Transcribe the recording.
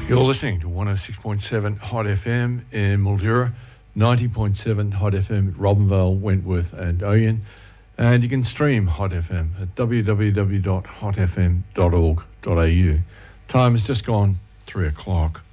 You're listening to 106.7 Hot FM in Mildura, 90.7 Hot FM at Robinvale, Wentworth and Oyen. And you can stream Hot FM at www.hotfm.org.au. Time has just gone 3 o'clock.